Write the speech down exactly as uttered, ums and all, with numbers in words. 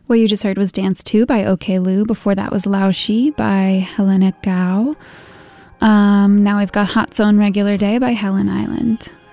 What you just heard was Dance two by OK Lou. Before that was Lao Shi by Helena Gao. Um, now we've got Hot Zone Regular Day by Helen Island.